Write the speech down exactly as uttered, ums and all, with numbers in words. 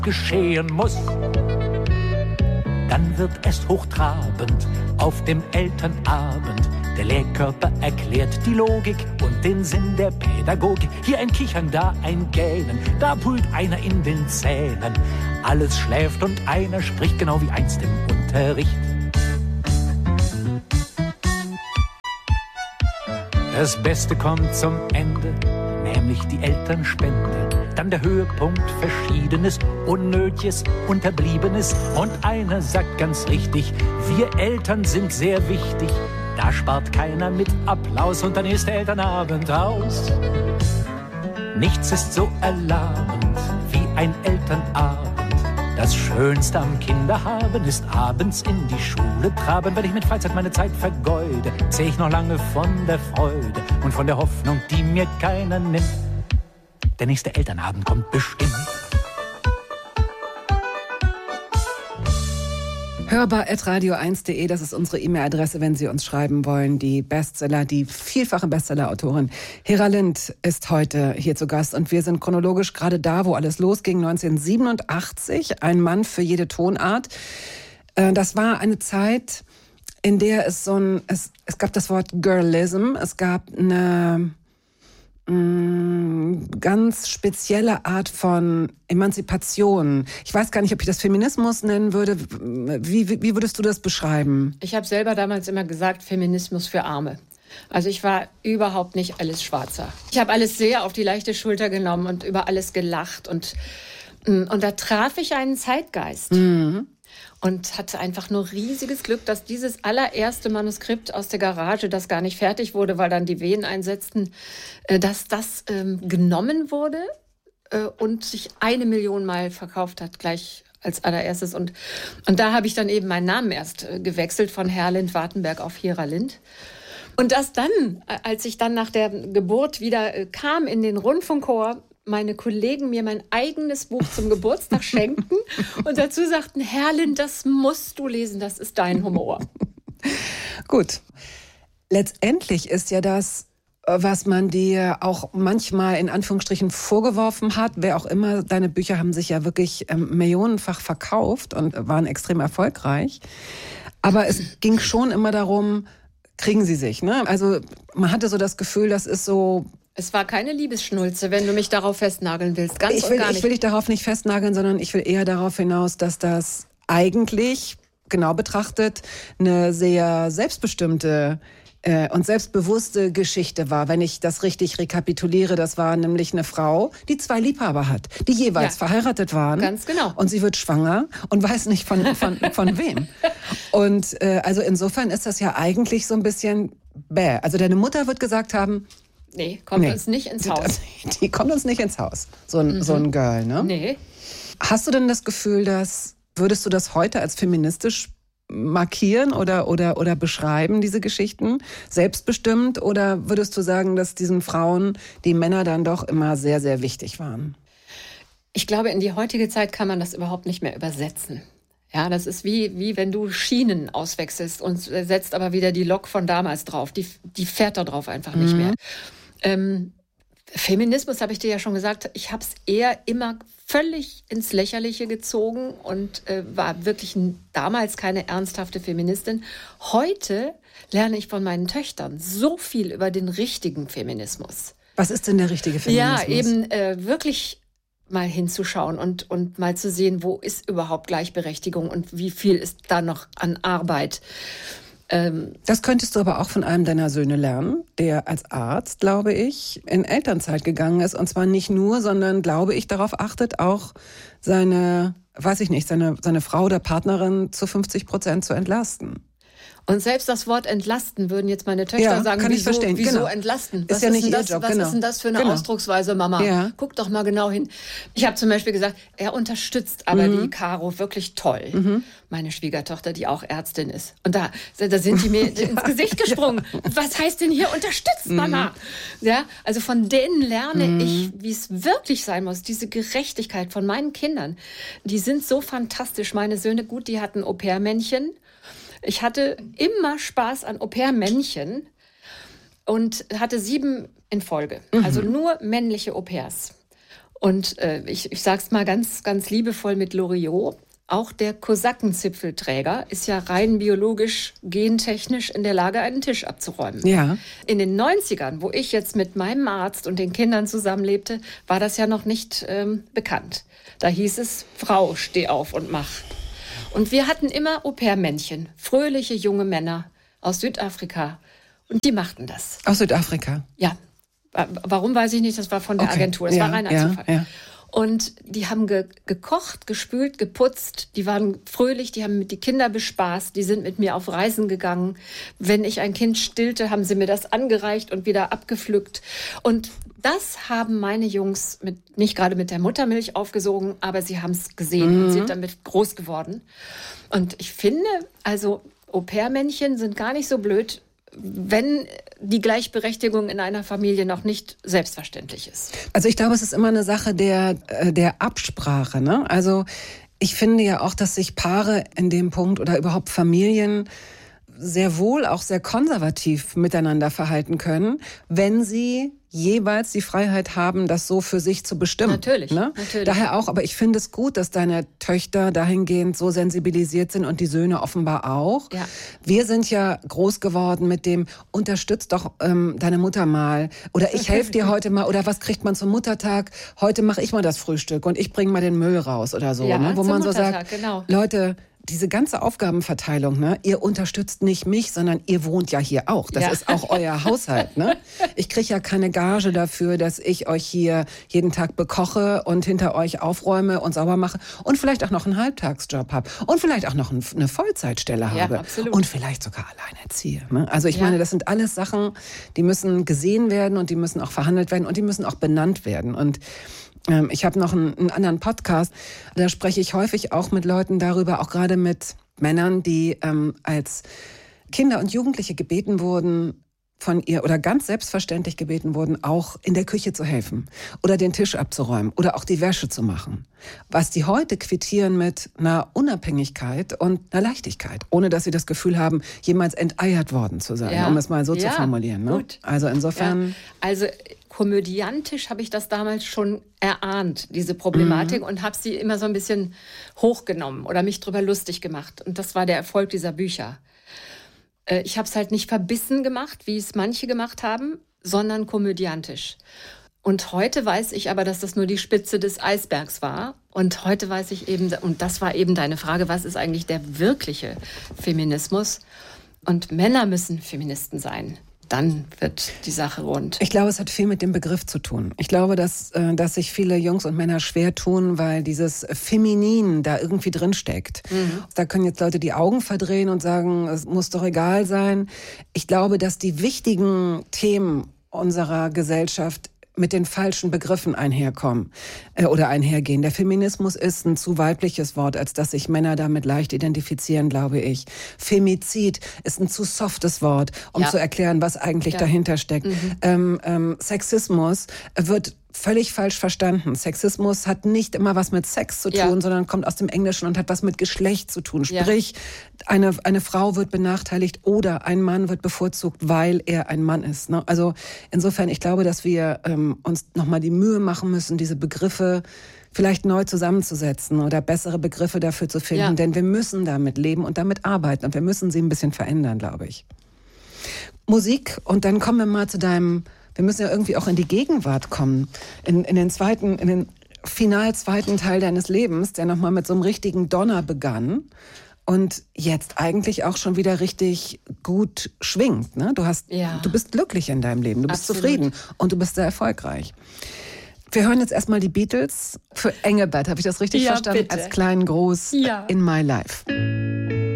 geschehen muss. Dann wird es hochtrabend auf dem Elternabend. Der Lehrkörper erklärt die Logik und den Sinn der Pädagogik. Hier ein Kichern, da ein Gähnen, da brüllt einer in den Zähnen. Alles schläft und einer spricht, genau wie einst im Unterricht. Das Beste kommt zum Ende, nämlich die Elternspende. Dann der Höhepunkt, Verschiedenes, Unnötiges, Unterbliebenes. Und einer sagt ganz richtig, wir Eltern sind sehr wichtig. Da spart keiner mit Applaus und dann ist der Elternabend aus. Nichts ist so erlahmend wie ein Elternabend. Das Schönste am Kinderhaben ist abends in die Schule traben. Wenn ich mit Freizeit meine Zeit vergeude, zähl ich noch lange von der Freude und von der Hoffnung, die mir keiner nimmt. Der nächste Elternabend kommt bestimmt. hörbar at radio eins punkt de, das ist unsere E-Mail-Adresse, wenn Sie uns schreiben wollen. Die Bestseller, die vielfache Bestseller-Autorin Hera Lind ist heute hier zu Gast und wir sind chronologisch gerade da, wo alles losging, neunzehnhundertsiebenundachtzig, ein Mann für jede Tonart. Das war eine Zeit, in der es so ein, es, es gab das Wort Girlism, es gab eine ganz spezielle Art von Emanzipation. Ich weiß gar nicht, ob ich das Feminismus nennen würde. Wie, wie, wie würdest du das beschreiben? Ich habe selber damals immer gesagt, Feminismus für Arme. Also ich war überhaupt nicht Alice Schwarzer. Ich habe alles sehr auf die leichte Schulter genommen und über alles gelacht. Und, und da traf ich einen Zeitgeist. Mhm. Und hatte einfach nur riesiges Glück, dass dieses allererste Manuskript aus der Garage, das gar nicht fertig wurde, weil dann die Wehen einsetzten, dass das ähm, genommen wurde äh, und sich eine Million Mal verkauft hat, gleich als allererstes. Und, und da habe ich dann eben meinen Namen erst äh, gewechselt von Herlind-Wartenberg auf Hera Lind. Und das dann, als ich dann nach der Geburt wieder äh, kam in den Rundfunkchor, meine Kollegen mir mein eigenes Buch zum Geburtstag schenkten und dazu sagten, Herr Lind, das musst du lesen, das ist dein Humor. Gut. Letztendlich ist ja das, was man dir auch manchmal in Anführungsstrichen vorgeworfen hat, wer auch immer, deine Bücher haben sich ja wirklich ähm, millionenfach verkauft und waren extrem erfolgreich. Aber es ging schon immer darum, kriegen sie sich, ne? Also man hatte so das Gefühl, das ist so... Es war keine Liebesschnulze, wenn du mich darauf festnageln willst. Ganz ich will, und gar nicht. Ich will dich darauf nicht festnageln, sondern ich will eher darauf hinaus, dass das eigentlich, genau betrachtet, eine sehr selbstbestimmte äh, und selbstbewusste Geschichte war. Wenn ich das richtig rekapituliere, das war nämlich eine Frau, die zwei Liebhaber hat, die jeweils ja. verheiratet waren. Ganz genau. Und sie wird schwanger und weiß nicht von, von, von wem. Und äh, also insofern ist das ja eigentlich so ein bisschen bäh. Also deine Mutter wird gesagt haben, Nee, kommt nee. uns nicht ins Haus. Die, die kommt uns nicht ins Haus, so ein, mhm. so ein Girl, ne? Nee. Hast du denn das Gefühl, dass, würdest du das heute als feministisch markieren oder, oder, oder beschreiben, diese Geschichten? Selbstbestimmt? Oder würdest du sagen, dass diesen Frauen die Männer dann doch immer sehr, sehr wichtig waren? Ich glaube, in die heutige Zeit kann man das überhaupt nicht mehr übersetzen. Ja, das ist wie, wie wenn du Schienen auswechselst und setzt aber wieder die Lok von damals drauf. Die, die fährt da drauf einfach nicht mhm. mehr. Ähm, Feminismus, habe ich dir ja schon gesagt, ich habe es eher immer völlig ins Lächerliche gezogen und äh, war wirklich n- damals keine ernsthafte Feministin. Heute lerne ich von meinen Töchtern so viel über den richtigen Feminismus. Was ist denn der richtige Feminismus? Ja, eben äh, wirklich mal hinzuschauen und, und mal zu sehen, wo ist überhaupt Gleichberechtigung und wie viel ist da noch an Arbeit. Das könntest du aber auch von einem deiner Söhne lernen, der als Arzt, glaube ich, in Elternzeit gegangen ist. Und zwar nicht nur, sondern, glaube ich, darauf achtet, auch seine, weiß ich nicht, seine, seine Frau oder Partnerin zu fünfzig Prozent zu entlasten. Und selbst das Wort entlasten würden jetzt meine Töchter ja, sagen, kann wieso, ich verstehen. wieso Genau. entlasten? Was ist ja nicht ihr das, Job, was genau. ist denn das für eine genau. Ausdrucksweise, Mama? Ja. Guck doch mal genau hin. Ich habe zum Beispiel gesagt, er unterstützt aber mhm. die Caro wirklich toll. Mhm. Meine Schwiegertochter, die auch Ärztin ist. Und da, da sind die mir ja. ins Gesicht gesprungen. Was heißt denn hier unterstützt, Mama? Mhm. Ja, also von denen lerne mhm. ich, wie es wirklich sein muss. Diese Gerechtigkeit von meinen Kindern, die sind so fantastisch. Meine Söhne, gut, die hatten Au-pair-Männchen. Ich hatte immer Spaß an Au-pair-Männchen und hatte sieben in Folge. Mhm. Also nur männliche Au-pairs. Und äh, ich, ich sage es mal ganz, ganz liebevoll mit Loriot. Auch der Kosakenzipfelträger ist ja rein biologisch, gentechnisch in der Lage, einen Tisch abzuräumen. Ja. In den neunzigern, wo ich jetzt mit meinem Arzt und den Kindern zusammenlebte, war das ja noch nicht ähm, bekannt. Da hieß es, Frau, steh auf und mach. Und wir hatten immer Au-pair-Männchen, fröhliche junge Männer aus Südafrika. Und die machten das. Aus Südafrika? Ja. Warum, weiß ich nicht, das war von der okay. Agentur. Das ja, war rein ein ja, Zufall. Ja. Und die haben ge- gekocht, gespült, geputzt. Die waren fröhlich, die haben mit die Kinder bespaßt. Die sind mit mir auf Reisen gegangen. Wenn ich ein Kind stillte, haben sie mir das angereicht und wieder abgepflückt. Und das haben meine Jungs mit, nicht gerade mit der Muttermilch aufgesogen, aber sie haben es gesehen mhm. und sind damit groß geworden. Und ich finde, also Au-pair-Männchen sind gar nicht so blöd, wenn die Gleichberechtigung in einer Familie noch nicht selbstverständlich ist. Also ich glaube, es ist immer eine Sache der, der Absprache, ne? Also ich finde ja auch, dass sich Paare in dem Punkt oder überhaupt Familien sehr wohl auch sehr konservativ miteinander verhalten können, wenn sie jeweils die Freiheit haben, das so für sich zu bestimmen. Natürlich, ne? natürlich. Daher auch, aber ich finde es gut, dass deine Töchter dahingehend so sensibilisiert sind und die Söhne offenbar auch. Ja. Wir sind ja groß geworden mit dem, unterstütz doch ähm, deine Mutter mal oder ich helfe dir heute mal oder was kriegt man zum Muttertag? Heute mache ich mal das Frühstück und ich bringe mal den Müll raus oder so. Ja, ne? Wo zum man so Muttertag, sagt, genau. Leute, diese ganze Aufgabenverteilung, ne? Ihr unterstützt nicht mich, sondern ihr wohnt ja hier auch. Das ja. ist auch euer Haushalt. Ne? Ich kriege ja keine Gage dafür, dass ich euch hier jeden Tag bekoche und hinter euch aufräume und sauber mache und vielleicht auch noch einen Halbtagsjob habe und vielleicht auch noch eine Vollzeitstelle habe ja, absolut. und vielleicht sogar alleinerziehe. Ne? Also ich ja. meine, das sind alles Sachen, die müssen gesehen werden und die müssen auch verhandelt werden und die müssen auch benannt werden. Und ich habe noch einen, einen anderen Podcast, da spreche ich häufig auch mit Leuten darüber, auch gerade mit Männern, die ähm, als Kinder und Jugendliche gebeten wurden, von ihr oder ganz selbstverständlich gebeten wurden, auch in der Küche zu helfen oder den Tisch abzuräumen oder auch die Wäsche zu machen. Was die heute quittieren mit einer Unabhängigkeit und einer Leichtigkeit, ohne dass sie das Gefühl haben, jemals enteiert worden zu sein, ja. um es mal so ja. zu formulieren. Ne? Gut. Also insofern... Ja. Also komödiantisch habe ich das damals schon erahnt, diese Problematik, mhm. und habe sie immer so ein bisschen hochgenommen oder mich drüber lustig gemacht. Und das war der Erfolg dieser Bücher. Ich habe es halt nicht verbissen gemacht, wie es manche gemacht haben, sondern komödiantisch. Und heute weiß ich aber, dass das nur die Spitze des Eisbergs war. Und heute weiß ich eben, und das war eben deine Frage, was ist eigentlich der wirkliche Feminismus? Und Männer müssen Feministen sein. Dann wird die Sache rund. Ich glaube, es hat viel mit dem Begriff zu tun. Ich glaube, dass, dass sich viele Jungs und Männer schwer tun, weil dieses Feminin da irgendwie drin steckt. Mhm. Da können jetzt Leute die Augen verdrehen und sagen, es muss doch egal sein. Ich glaube, dass die wichtigen Themen unserer Gesellschaft mit den falschen Begriffen einherkommen äh, oder einhergehen. Der Feminismus ist ein zu weibliches Wort, als dass sich Männer damit leicht identifizieren, glaube ich. Femizid ist ein zu softes Wort, um ja. zu erklären, was eigentlich ja. dahinter steckt. Mhm. Ähm, ähm, Sexismus wird völlig falsch verstanden. Sexismus hat nicht immer was mit Sex zu tun, ja. sondern kommt aus dem Englischen und hat was mit Geschlecht zu tun. Sprich, ja. eine, eine Frau wird benachteiligt oder ein Mann wird bevorzugt, weil er ein Mann ist. Ne? Also insofern, ich glaube, dass wir ähm, uns nochmal die Mühe machen müssen, diese Begriffe vielleicht neu zusammenzusetzen oder bessere Begriffe dafür zu finden. Ja. Denn wir müssen damit leben und damit arbeiten und wir müssen sie ein bisschen verändern, glaube ich. Musik, und dann kommen wir mal zu deinem... Wir müssen ja irgendwie auch in die Gegenwart kommen, in, in den zweiten, in den final zweiten Teil deines Lebens, der nochmal mit so einem richtigen Donner begann und jetzt eigentlich auch schon wieder richtig gut schwingt. Ne? Du hast, ja. du bist glücklich in deinem Leben, du bist Absolut. zufrieden und du bist sehr erfolgreich. Wir hören jetzt erstmal die Beatles für Engelbert. Habe ich das richtig ja, verstanden? Bitte. Als kleinen Gruß ja. in My Life.